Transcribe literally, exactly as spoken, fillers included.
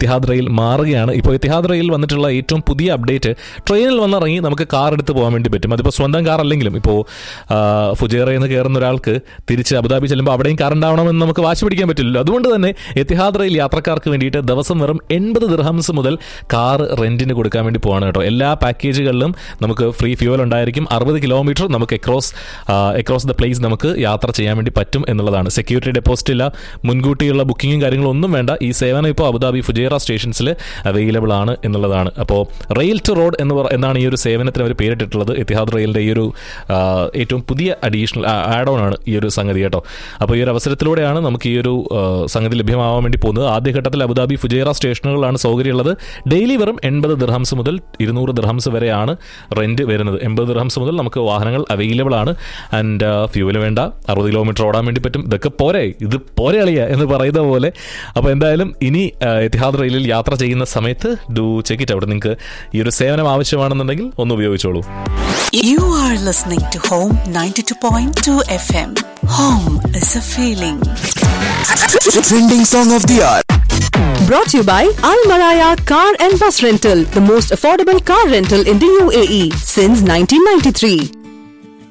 Etihad rail മാറുകയാണ്. ഇപ്പോൾ Etihad rail വന്നിട്ടുള്ള ഏറ്റവും പുതിയ അപ്ഡേറ്റ്, ട്രെയിനിൽ വന്നിറങ്ങി നമുക്ക് കാർ എടുത്ത് പോകാൻ വേണ്ടി പറ്റും. അതിപ്പോൾ സ്വന്തം കാർ അല്ലെങ്കിലും ഇപ്പോൾ ഫുജൈറയിൽ നിന്ന് കയറുന്ന ഒരാൾക്ക് തിരിച്ച് അബുദാബി ചെല്ലുമ്പോൾ അവിടെയും കാർ ഉണ്ടാവണമെന്ന് നമുക്ക് വാശി പിടിക്കാൻ പറ്റില്ലല്ലോ. അതുകൊണ്ട് തന്നെ എത്തിഹാദ് റെയിൽ യാത്രക്കാർക്ക് വേണ്ടിയിട്ട് ദിവസം വെറും എൺപത് ദിർഹംസ് മുതൽ കാർ റെന്റിന് കൊടുക്കാൻ വേണ്ടി പോവാണ് കേട്ടോ. എല്ലാ പാക്കേജുകളിലും നമുക്ക് ഫ്രീ ഫ്യൂവൽ ഉണ്ടായിരിക്കും. അറുപത് കിലോമീറ്റർ നമുക്ക് അക്രോസ് അക്രോസ് ദ പ്ലേസ് നമുക്ക് യാത്ര ചെയ്യാൻ വേണ്ടി പറ്റും എന്നുള്ളതാണ്. സെക്യൂരിറ്റി ഡെപ്പോസിറ്റ് ഇല്ല, മുൻകൂട്ടിയുള്ള ബുക്കിങ്ങും കാര്യങ്ങളും ഒന്നും വേണ്ട. ഈ സേവനം ഇപ്പോൾ അബുദാബി ഫുജൈറ സ്റ്റേഷൻസിൽ അവൈലബിൾ ആണ് എന്നുള്ളതാണ്. അപ്പോൾ റെയിൽ ടു റോഡ് എന്ന് എന്നാണ് ഈ ഒരു സേവനത്തിന് അവർ പേരിട്ടിട്ടുള്ളത്. എത്തിഹാദ് റെയിലിൻ്റെ ഈ ഒരു ഏറ്റവും പുതിയ അഡീഷണൽ ആഡ് ഓൺ ആണ് ഈ ഒരു സംഗതി കേട്ടോ. അപ്പോൾ ഈ ഒരു അവസരത്തിലൂടെയാണ് നമുക്ക് ഈ ഒരു സംഗതി ലഭ്യമാവാൻ വേണ്ടി പോകുന്നത്. ആദ്യഘട്ടത്തിൽ അബുദാബി ഫുജൈറ സ്റ്റേഷനുകളിലാണ് സൗകര്യമുള്ളത്. ഡെയിലി വെറും എൺപത് ദിർഹംസ് മുതൽ ഇരുന്നൂറ് ദിർഹംസ് വരെയാണ് റെന്റ് വരുന്നത്. എൺപത് ദിർഹംസ് മുതൽ നമുക്ക് വാഹനങ്ങൾ അവൈലബിൾ ആണ്. ആൻഡ് ഫ്യൂവൽ വേണ്ട, അറുപത് കിലോമീറ്റർ ഓടാൻ വേണ്ടി പറ്റും. ഇതൊക്കെ പോരെ, ഇത് പോരെ അളിയ എന്ന് പറയുന്ന പോലെ. അപ്പോൾ എന്തായാലും ഇനി എത്തിഹാദ് റെയിലിൽ യാത്ര ചെയ്യുന്ന സമയത്ത് ഡു ചെക്ക് ഇറ്റ് ഔട്ട്. നിങ്ങൾക്ക് ഈ ഒരു സേവനം ആവശ്യമാണെന്നുണ്ടെങ്കിൽ ഒന്ന് ഉപയോഗിച്ചോളൂ. You are listening to Home ninety-two point two F M. Home is a feeling. Trending song of the hour. Brought to you by Al Maraya Car and Bus Rental, the most affordable car rental in the U A E since nineteen ninety-three.